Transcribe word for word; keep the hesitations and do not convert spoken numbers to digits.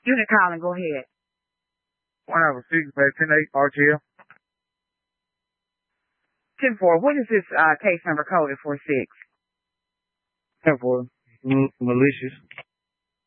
Unit calling, go ahead. one oh six, ten eight, R T L. ten four, what is this uh, case number coded for six? ten four, malicious.